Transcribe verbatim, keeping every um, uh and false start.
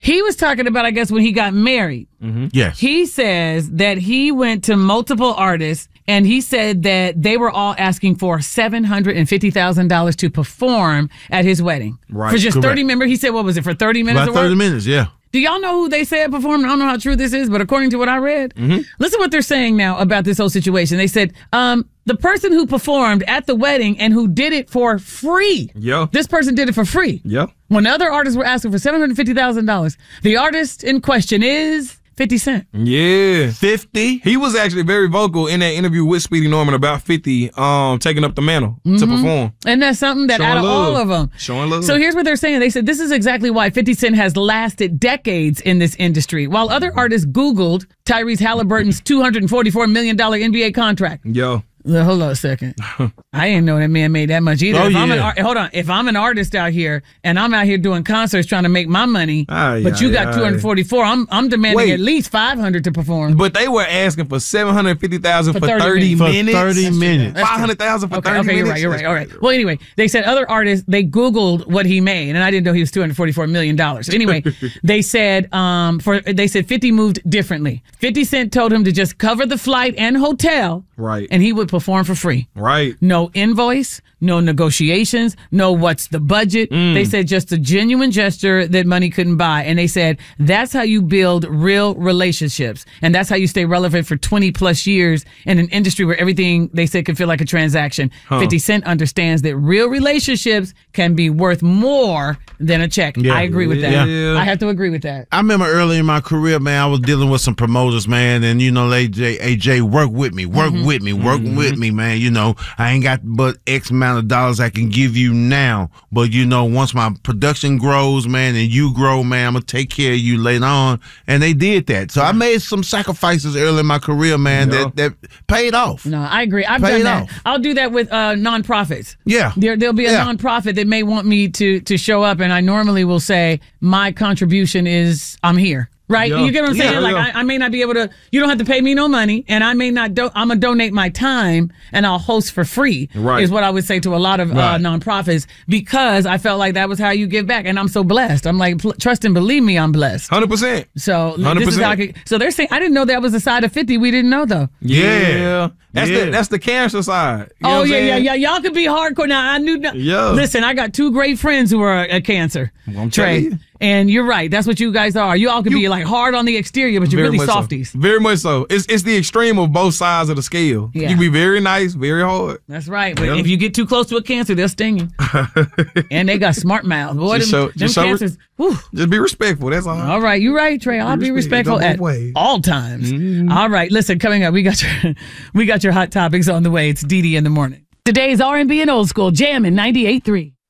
He was talking about, I guess, when he got married. Mm-hmm. Yes. He says that he went to multiple artists, and he said that they were all asking for seven hundred fifty thousand dollars to perform at his wedding. Right. For just Correct. thirty minutes. He said, what was it, for thirty minutes About of work? thirty minutes, yeah. Do y'all know who they said performed? I don't know how true this is, but according to what I read, Mm-hmm. listen what they're saying now about this whole situation. They said, um, the person who performed at the wedding and who did it for free. Yeah. This person did it for free. Yeah. When other artists were asking for seven hundred fifty thousand dollars, the artist in question is fifty Cent. Yeah. fifty? He was actually very vocal in that interview with Speedy Norman about fifty um, taking up the mantle to perform. And that's something that Showing out of love. all of them. Showing love. So here's what they're saying. They said this is exactly why fifty Cent has lasted decades in this industry. While other artists Googled Tyrese Halliburton's two hundred forty-four million dollars N B A contract. Yo. Well, hold on a second. I didn't know that man made that much either. Oh, if I'm an yeah. art, hold on. If I'm an artist out here and I'm out here doing concerts trying to make my money, Aye, but you aye, got aye. two hundred forty-four, I'm I'm demanding Wait. at least five hundred to perform. But they were asking for seven hundred fifty thousand dollars For for thirty thirty minutes. For minutes. thirty minutes. five hundred thousand dollars for Okay, thirty okay, you're minutes. right, you're right, That's all right. crazy. Well, anyway, they said other artists, they Googled what he made, and I didn't know he was two hundred forty-four million dollars. Anyway, they said um for they said fifty moved differently. fifty Cent told him to just cover the flight and hotel, Right. and he would perform for free. Right. No invoice, no negotiations, no what's the budget. Mm. They said just a genuine gesture that money couldn't buy. And they said that's how you build real relationships. And that's how you stay relevant for twenty plus years in an industry where everything they said can feel like a transaction. fifty Cent understands that real relationships can be worth more than a check. Yeah. I agree with that. Yeah. I have to agree with that. I remember early in my career, man, I was dealing with some promoters, man, and you know, A J, A J, work with me, work Mm-hmm. with me, work with me, man. You know, I ain't got but X amount of dollars I can give you now, but you know, once my production grows, man, and you grow, man, I'm gonna take care of you later on. And they did that, so I made some sacrifices early in my career, man, Yeah. that that paid off. No, I agree. I've Pay done it that. off. I'll do that with uh, nonprofits. Yeah. There, there'll be a Yeah. nonprofit that may want me to to show up, and I normally will say my contribution is I'm here. Right? Yeah. You get what I'm saying? Yeah, like yeah. I, I may not be able to. You don't have to pay me no money, and I may not. Do, I'm gonna donate my time, and I'll host for free. Right. Is what I would say to a lot of uh, Right. nonprofits because I felt like that was how you give back, and I'm so blessed. I'm like, pl- trust and believe me, I'm blessed. one hundred percent. So one hundred this is how I percent. could, So they're saying I didn't know that was the side of fifty. We didn't know though. Yeah. That's Yeah. the that's the cancer side. You know Oh what I'm yeah, yeah, saying? yeah. Y'all could be hardcore. Now I knew. No- Yeah. Listen, I got two great friends who are a, a cancer. I'm Trey, telling you. and you're right. That's what you guys are. You all could be like hard on the exterior, but you're really much so. softies. Very much so. It's it's the extreme of both sides of the scale. Yeah. You can be very nice, very hard. That's right. But Yeah. if you get too close to a cancer, they'll sting you. And they got smart mouths. Boy, Just them, show- them just show- cancers. Whew. Just be respectful. That's all. All right, you're right, Trey. I'll be respect- respectful go at both ways. all times. Mm-hmm. All right, listen. Coming up, we got your we got your hot topics on the way. It's Dee Dee in the morning. Today's R and B and old school jamming ninety-eight point three.